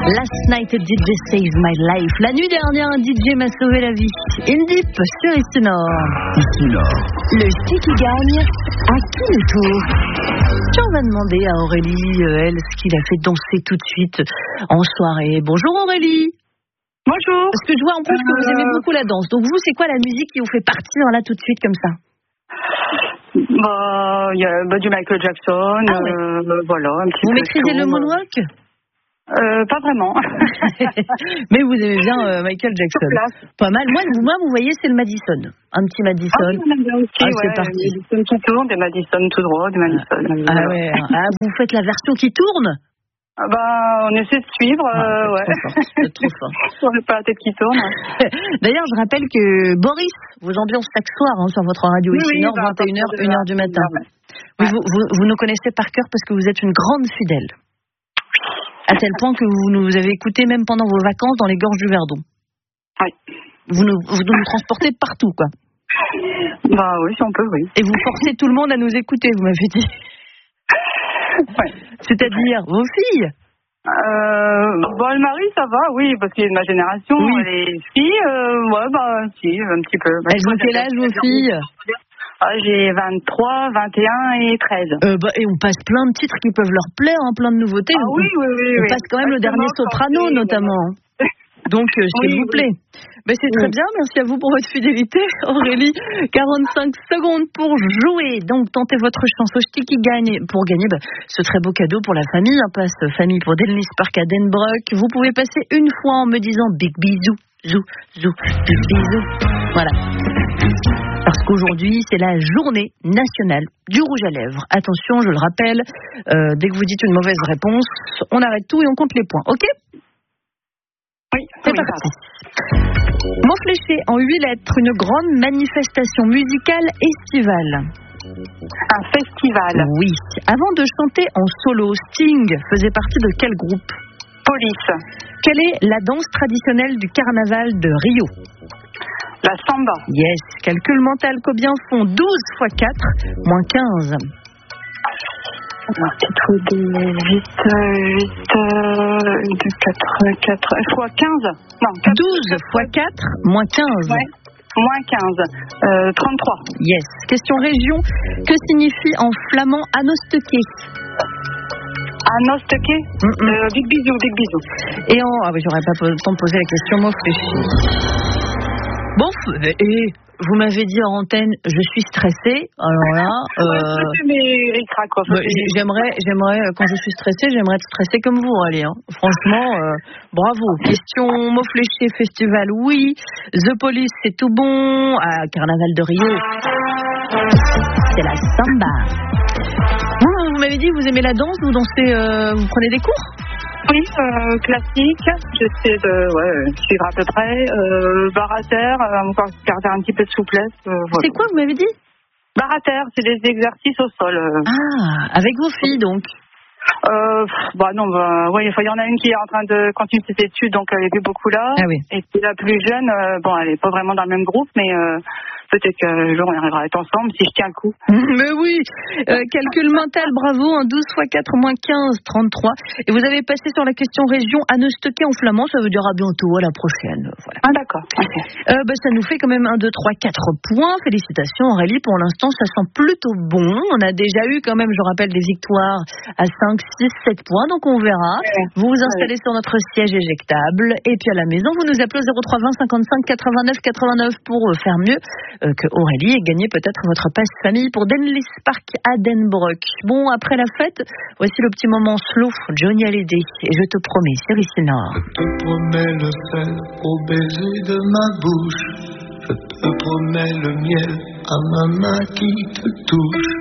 Last night a DJ saved my life. La nuit dernière, un DJ m'a sauvé la vie. Indip sur Ici Nord. Le ski qui gagne, à qui le tour? On va demander à Aurélie, elle, ce qu'il a fait danser tout de suite en soirée. Bonjour Aurélie. Bonjour. Parce que je vois en plus que vous aimez beaucoup la danse. Donc vous, c'est quoi la musique qui vous fait partir là tout de suite comme ça? Il y a du Michael Jackson, voilà. Un petit vous peu maîtrisez le moonwalk? Pas vraiment. Mais vous aimez bien Michael Jackson. Pas mal. Moi, vous voyez, c'est le Madison. Un petit Madison. Ah, on aime bien aussi, c'est parti. Des Madison qui tournent, des Madison tout droit, des Madison. Ah ouais. Vous faites la version qui tourne? On essaie de suivre, Trop fort. On n'a pas la tête qui tourne. D'ailleurs, je rappelle que Boris vous ambiance chaque soir sur votre radio ici Nord, 21h, 1h du matin. Ouais. Vous nous connaissez par cœur parce que vous êtes une grande fidèle. À tel point que vous nous avez écouté même pendant vos vacances dans les gorges du Verdon. Oui. Vous nous transportez partout, quoi. Oui, si on peut, oui. Et vous forcez tout le monde à nous écouter, vous m'avez dit. Ouais. C'est-à-dire vos filles? Le mari, ça va, oui, parce qu'il est de ma génération. Oui. Les filles, si, un petit peu. Elles ont quel âge, vos filles? J'ai 23, 21 et 13. Et on passe plein de titres qui peuvent leur plaire, plein de nouveautés. Oui. On passe quand même le dernier Soprano, notamment. Donc, s'il vous plaît. C'est très bien, merci à vous pour votre fidélité, Aurélie. 45 secondes pour jouer. Donc, tentez votre chance au ski qui gagne. Pour gagner ce très beau cadeau pour la famille. Un passe famille pour Denlis Park à Denbrock. Vous pouvez passer une fois en me disant big bisous, big bisous. Voilà. Parce qu'aujourd'hui, c'est la journée nationale du rouge à lèvres. Attention, je le rappelle, dès que vous dites une mauvaise réponse, on arrête tout et on compte les points. OK? Oui, c'est parti. Mot fléché en 8 lettres, une grande manifestation musicale estivale. Un festival. Oui. Avant de chanter en solo, Sting faisait partie de quel groupe? Police. Quelle est la danse traditionnelle du carnaval de Rio? La samba. Yes. Calcul mental, combien font 12 x 4 moins 15? 8, 8, 4, 4, x 15. Non, 4, 12 x 4 moins 15. Ouais. Moins 15. 33. Yes. Question région. Que signifie en flamand Anosteke? Anosteke? Big bisou. Et j'aurais pas le temps de poser la question mot fléché. Bon, vous m'avez dit en antenne, je suis stressée. Alors là, j'aimerais, quand je suis stressée, j'aimerais être stressée comme vous, allez. Franchement, bravo. Question mot fléché, festival, oui. The Police, c'est tout bon. Carnaval de Rio, c'est la samba. Vous m'avez dit, vous aimez la danse, vous dansez, vous prenez des cours? Oui, classique. J'essaie de suivre à peu près. Barre à terre, encore garder un petit peu de souplesse. Voilà. C'est quoi, vous m'avez dit? Barre à terre, c'est des exercices au sol. Avec vos filles, donc? Il y en a une qui est en train de continuer ses études, donc elle est plus beaucoup là. Ah oui. Et puis la plus jeune, elle est pas vraiment dans le même groupe, mais peut-être qu'un jour on arrivera à être ensemble si je tiens le coup. Mais oui. Calcul mental, bravo. 12 x 4 moins 15, 33. Et vous avez passé sur la question région Anosteke en flamand, ça veut dire à bientôt, à la prochaine. Voilà. Ah d'accord. Okay. Ça nous fait quand même 1, 2, 3, 4 points. Félicitations Aurélie, pour l'instant ça sent plutôt bon. On a déjà eu quand même, je rappelle, des victoires à 5, 6, 7 points, donc on verra. Vous vous installez sur notre siège éjectable et puis à la maison, vous nous appelez au 03 20 55 89 89 pour faire mieux que Aurélie et gagner peut-être votre passe famille pour Denlis Park à Denbrock. Bon, après la fête, voici le petit moment slow, Johnny Hallyday, et je te promets, sur Ici Nord. Je te promets le sel au baiser de ma bouche, je te promets le miel à ma main qui te touche.